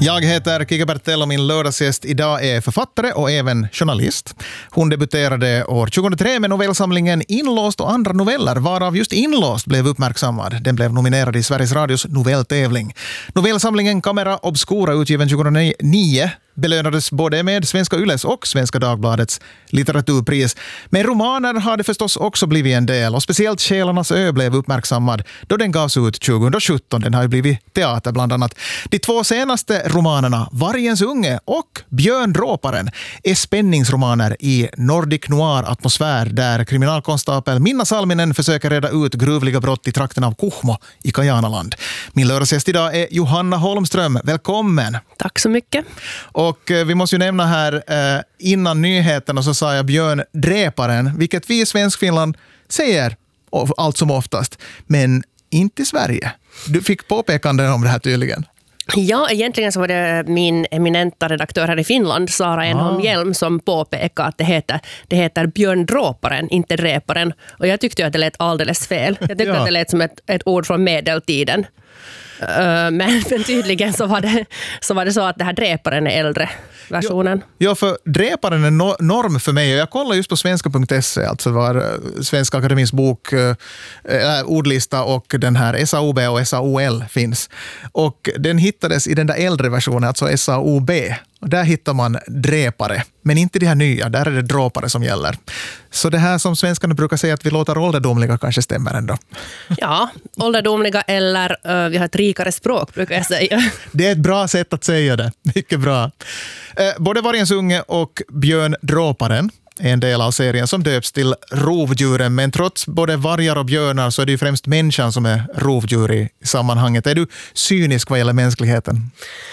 Jag heter Kika Bertell och min lördagsgäst idag är författare och även journalist. Hon debuterade år 2003 med novellsamlingen Inlåst och andra noveller, varav just Inlåst blev uppmärksammad. Den blev nominerad i Sveriges Radios novelltävling. Novellsamlingen Camera Obscura, utgiven 2009, belönades både med Svenska Yles och Svenska Dagbladets litteraturpris. Men romaner har det förstås också blivit en del, och speciellt Själarnas ö blev uppmärksammad då den gavs ut 2017. Den har ju blivit teater bland annat. De två senaste romanerna, Vargens unge och Björndråparen, är spänningsromaner i Nordic noir-atmosfär där kriminalkonstapel Minna Salminen försöker reda ut gruvliga brott i trakten av Kuhmo i Kajanaland. Min lördagsgäst idag är Johanna Holmström. Välkommen! Tack så mycket. Och vi måste ju nämna här, innan nyheterna så sa jag Björndräparen, vilket vi i Svenskfinland säger allt som oftast, men inte i Sverige. Du fick påpekanden om det här tydligen. Ja, egentligen så var det min eminenta redaktör här i Finland, Sara Enholm Hjelm, som påpekade att det heter Björndråparen, inte dräparen. Och jag tyckte att det lät alldeles fel. Jag tyckte att det lät som ett ord från medeltiden. Men tydligen så var det så att det här dräparen är äldre versionen. Ja, för dräparen är norm för mig. Jag kollar just på svenska.se, alltså var Svenska Akademins bok ordlista och den här SAOB och SAOL finns. Och den hittades i den där äldre versionen, alltså SAOB. Och där hittar man dräpare, men inte de här nya, där är det dråpare som gäller. Så det här som svenskarna brukar säga att vi låter ålderdomliga kanske stämmer ändå. Ja, ålderdomliga eller vi har ett rikare språk brukar jag säga. Det är ett bra sätt att säga det, mycket bra. Både Vargens unge och Björndråparen är en del av serien som döps till rovdjuren, men trots både vargar och björnar så är det ju främst människan som är rovdjur i sammanhanget. Är du cynisk vad gäller mänskligheten?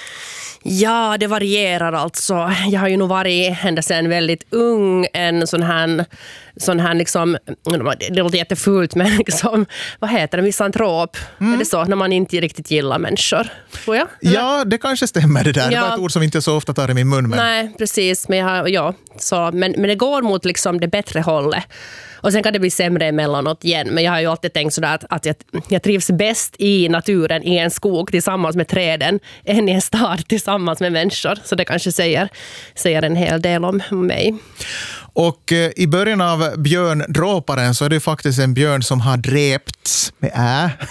Ja, det varierar alltså. Jag har ju nog varit ända sedan väldigt ung en sån här liksom, det låter jättefult, men liksom, vad heter det, misantrop? Är det så, när man inte riktigt gillar människor? Tror jag? Eller? Ja, det kanske stämmer det där. Ja. Det var ett ord som inte så ofta tar i min mun. Men... Nej, precis. Men det går mot liksom det bättre hållet. Och sen kan det bli sämre emellanåt igen. Men jag har ju alltid tänkt sådär att jag trivs bäst i naturen, i en skog tillsammans med träden, än i en stad tillsammans med människor. Så det kanske säger en hel del om mig. Och i början av Björndråparen så är det faktiskt en björn som har dräpts med